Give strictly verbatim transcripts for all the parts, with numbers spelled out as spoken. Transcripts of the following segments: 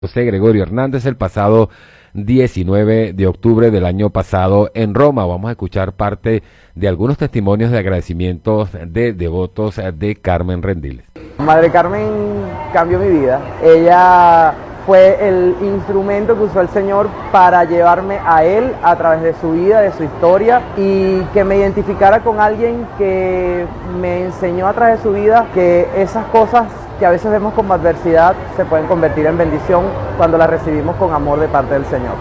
José Gregorio Hernández el pasado diecinueve de octubre del año pasado en Roma. Vamos a escuchar parte de algunos testimonios de agradecimientos de devotos de Carmen Rendiles. Madre Carmen cambió mi vida. Ella fue el instrumento que usó el Señor para llevarme a Él a través de su vida, de su historia, y que me identificara con alguien que me enseñó a través de su vida que esas cosas que a veces vemos como adversidad se pueden convertir en bendición cuando las recibimos con amor de parte del Señor.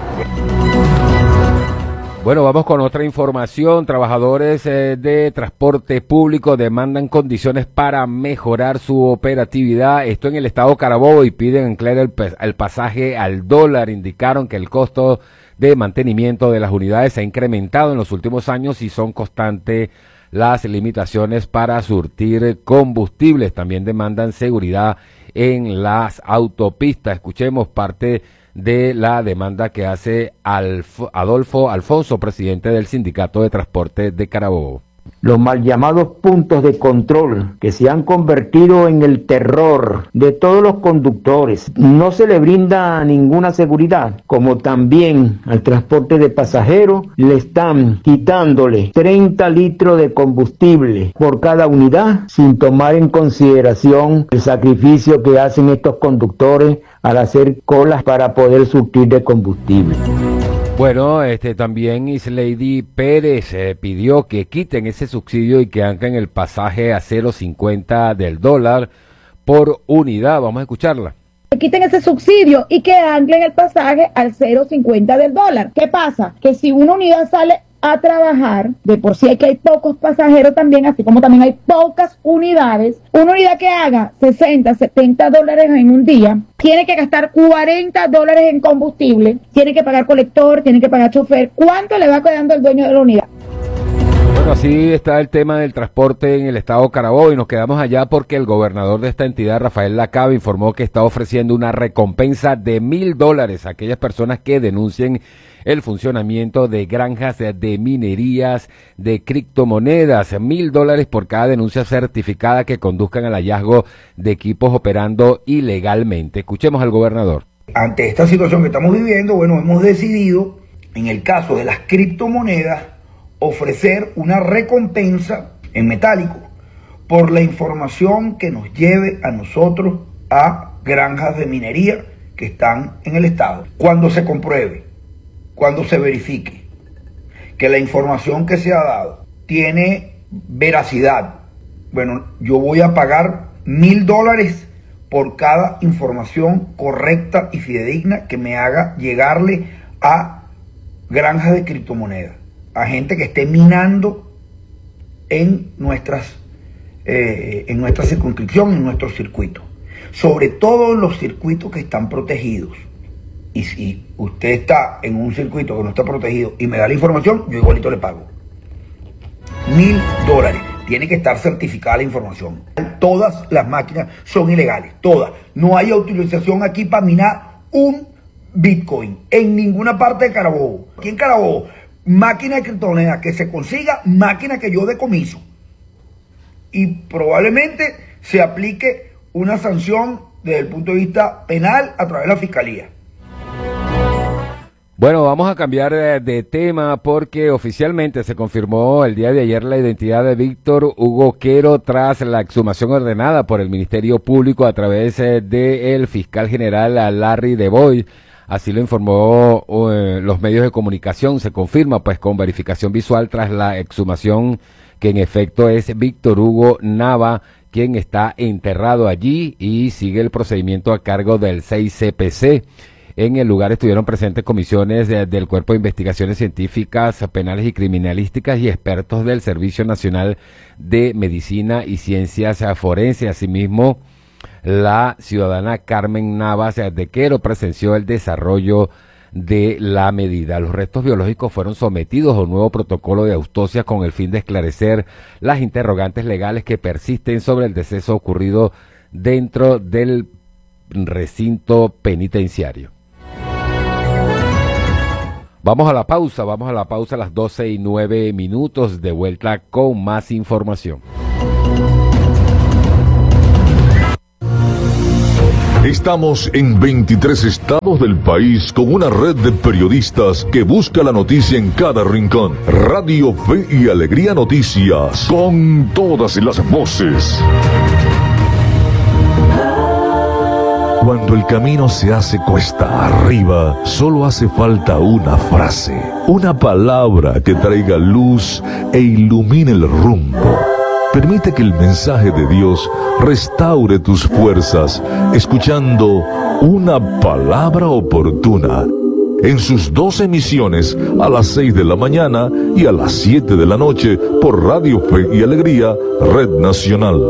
Bueno, vamos con otra información. Trabajadores eh, de transporte público demandan condiciones para mejorar su operatividad. Esto en el estado Carabobo y piden ampliar el, el pasaje al dólar. Indicaron que el costo de mantenimiento de las unidades se ha incrementado en los últimos años y son constantes las limitaciones para surtir combustibles. También demandan seguridad en las autopistas. Escuchemos parte de la demanda que hace Alf- Adolfo Alfonso, presidente del Sindicato de Transporte de Carabobo. Los mal llamados puntos de control que se han convertido en el terror de todos los conductores. No se le brinda ninguna seguridad, como también al transporte de pasajeros le están quitándole treinta litros de combustible por cada unidad, sin tomar en consideración el sacrificio que hacen estos conductores al hacer colas para poder surtir de combustible. Bueno, este también Islady Pérez eh, pidió que quiten ese subsidio y que anclen el pasaje a cero cincuenta del dólar por unidad. Vamos a escucharla. Que quiten ese subsidio y que anclen el pasaje al cero cincuenta del dólar. ¿Qué pasa? Que si una unidad sale a trabajar, de por sí hay que hay pocos pasajeros también, así como también hay pocas unidades, una unidad que haga sesenta, setenta dólares en un día, tiene que gastar cuarenta dólares en combustible, tiene que pagar colector, tiene que pagar chofer. ¿Cuánto le va quedando el dueño de la unidad? Bueno, así está el tema del transporte en el estado Carabobo y nos quedamos allá porque el gobernador de esta entidad, Rafael Lacaba, informó que está ofreciendo una recompensa de mil dólares a aquellas personas que denuncien el funcionamiento de granjas de minerías de criptomonedas. Mil dólares por cada denuncia certificada que conduzcan al hallazgo de equipos operando ilegalmente. Escuchemos al gobernador. Ante esta situación que estamos viviendo, bueno, hemos decidido, en el caso de las criptomonedas, ofrecer una recompensa en metálico por la información que nos lleve a nosotros a granjas de minería que están en el estado. Cuando se compruebe, cuando se verifique que la información que se ha dado tiene veracidad, bueno, yo voy a pagar mil dólares por cada información correcta y fidedigna que me haga llegarle a granjas de criptomonedas, a gente que esté minando en nuestras eh, en nuestra circunscripción, en nuestro circuito, sobre todo en los circuitos que están protegidos. Y si usted está en un circuito que no está protegido y me da la información, yo igualito le pago mil dólares. Tiene que estar certificada la información. Todas las máquinas son ilegales, todas. No hay autorización aquí para minar un Bitcoin en ninguna parte de Carabobo. Aquí en Carabobo, máquina de criptomoneda que se consiga, máquina que yo decomiso. Y probablemente se aplique una sanción desde el punto de vista penal a través de la fiscalía. Bueno, vamos a cambiar de tema porque oficialmente se confirmó el día de ayer la identidad de Víctor Hugo Quero tras la exhumación ordenada por el Ministerio Público a través del fiscal general Larry DeBoy. Así lo informó uh, los medios de comunicación. Se confirma pues con verificación visual tras la exhumación que en efecto es Víctor Hugo Nava quien está enterrado allí y sigue el procedimiento a cargo del seis C P C. En el lugar estuvieron presentes comisiones de, del Cuerpo de Investigaciones Científicas, Penales y Criminalísticas y expertos del Servicio Nacional de Medicina y Ciencias Forenses. Asimismo, la ciudadana Carmen Navas de Quero presenció el desarrollo de la medida. Los restos biológicos fueron sometidos a un nuevo protocolo de autopsia con el fin de esclarecer las interrogantes legales que persisten sobre el deceso ocurrido dentro del recinto penitenciario. Vamos a la pausa, vamos a la pausa a las doce y nueve minutos, de vuelta con más información. Estamos en veintitrés estados del país con una red de periodistas que busca la noticia en cada rincón. Radio Fe y Alegría Noticias, con todas las voces. Cuando el camino se hace cuesta arriba, solo hace falta una frase, una palabra que traiga luz e ilumine el rumbo. Permite que el mensaje de Dios restaure tus fuerzas, escuchando una palabra oportuna. En sus dos emisiones, a las seis de la mañana y a las siete de la noche, por Radio Fe y Alegría, Red Nacional.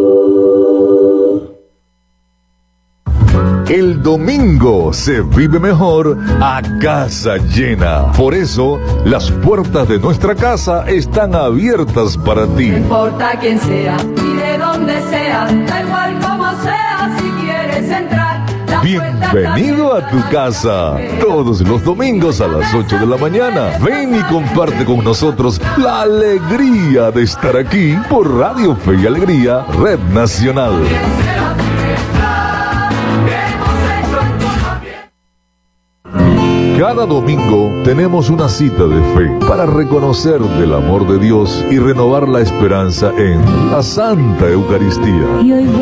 El domingo se vive mejor a casa llena. Por eso, las puertas de nuestra casa están abiertas para ti. No importa quién sea y de dónde sea, da igual como sea, si quieres entrar. Bienvenido a tu casa. Todos los domingos a las ocho de la mañana. Ven y comparte con nosotros la alegría de estar aquí por Radio Fe y Alegría, Red Nacional. Cada domingo tenemos una cita de fe para reconocer del amor de Dios y renovar la esperanza en la Santa Eucaristía.